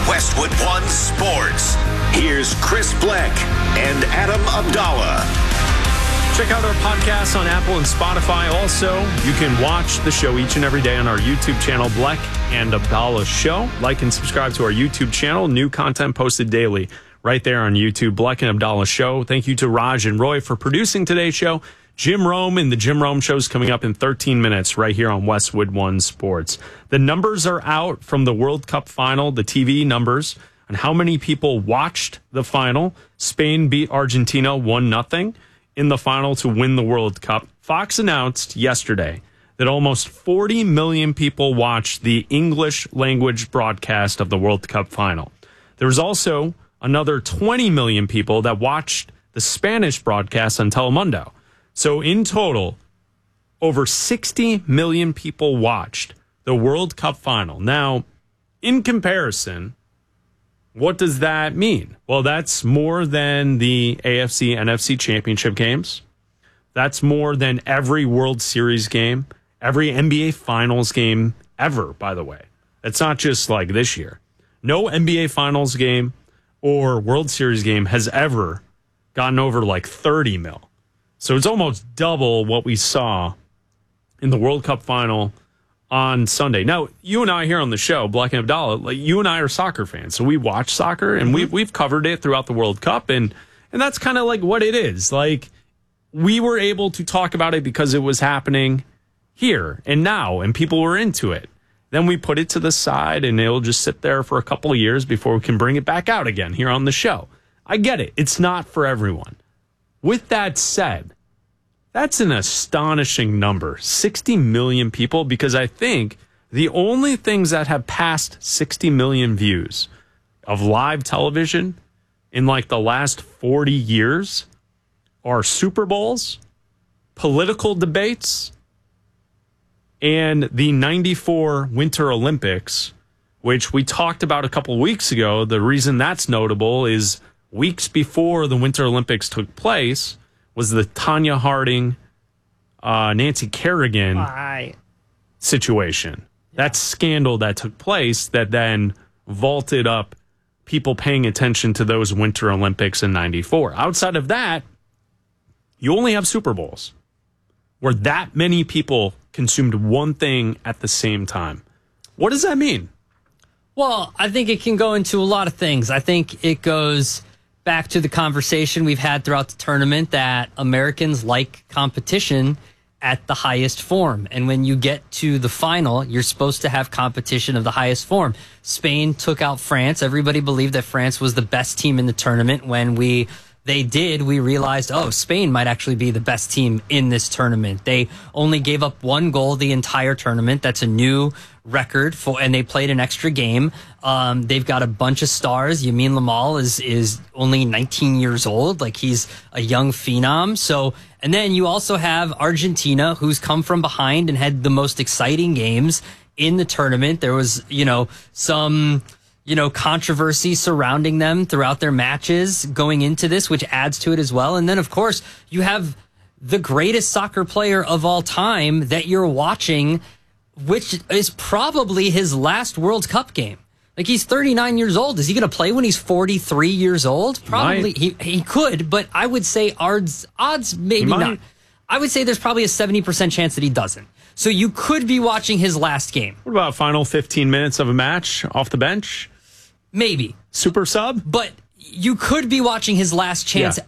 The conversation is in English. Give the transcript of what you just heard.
Westwood One Sports. Here's Chris Bleck and Adam Abdallah. Check out our podcast on Apple and Spotify. Also, you can watch the show each and every day on our YouTube channel, Bleck and Abdallah Show. Like and subscribe to our YouTube channel. New content posted daily right there on YouTube, Bleck and Abdallah Show. Thank you to Raj and Roy for producing today's show. Jim Rome and the Jim Rome Show is coming up in 13 minutes right here on Westwood One Sports. The numbers are out from the World Cup final, the TV numbers, on how many people watched the final. Spain beat Argentina 1-0 in the final to win the World Cup. Fox announced yesterday that almost 40 million people watched the English language broadcast of the World Cup final. There was also another 20 million people that watched the Spanish broadcast on Telemundo. So in total, over 60 million people watched the World Cup final. Now, in comparison, what does that mean? Well, that's more than the AFC, NFC championship games. That's more than every World Series game, every NBA Finals game ever, by the way. It's not just like this year. No NBA Finals game or World Series game has ever gotten over like 30 mil. So it's almost double what we saw in the World Cup final on Sunday. Now, you and I here on the show, Bleck and Abdallah, like you and I are soccer fans. So we watch soccer and we've covered it throughout the World Cup. And that's kind of like what it is. Like we were able to talk about it because it was happening here and now and people were into it. Then we put it to the side and it'll just sit there for a couple of years before we can bring it back out again here on the show. I get it. It's not for everyone. With that said, that's an astonishing number, 60 million people, because I think the only things that have passed 60 million views of live television in like the last 40 years are Super Bowls, political debates, and the 94 Winter Olympics, which we talked about a couple of weeks ago. The reason that's notable is weeks before the Winter Olympics took place was the Tanya Harding, Nancy Kerrigan situation. Yeah. That scandal that took place that then vaulted up people paying attention to those Winter Olympics in 94. Outside of that, you only have Super Bowls where that many people consumed one thing at the same time. What does that mean? Well, I think it can go into a lot of things. I think it goes back to the conversation we've had throughout the tournament that Americans like competition at the highest form. And when you get to the final, you're supposed to have competition of the highest form. Spain took out France. Everybody believed that France was the best team in the tournament. When we realized, Spain might actually be the best team in this tournament. They only gave up one goal the entire tournament. That's a new record and they played an extra game. They've got a bunch of stars. Yamin Lamal is only 19 years old. Like he's a young phenom. So, and then you also have Argentina, who's come from behind and had the most exciting games in the tournament. There was, some controversy surrounding them throughout their matches going into this, which adds to it as well. And then, of course, you have the greatest soccer player of all time that you're watching, which is probably his last World Cup game. Like, he's 39 years old. Is he going to play when he's 43 years old? Probably. He could, but I would say odds maybe not. I would say there's probably a 70% chance that he doesn't. So you could be watching his last game. What about final 15 minutes of a match off the bench? Maybe. Super sub? But you could be watching his last chance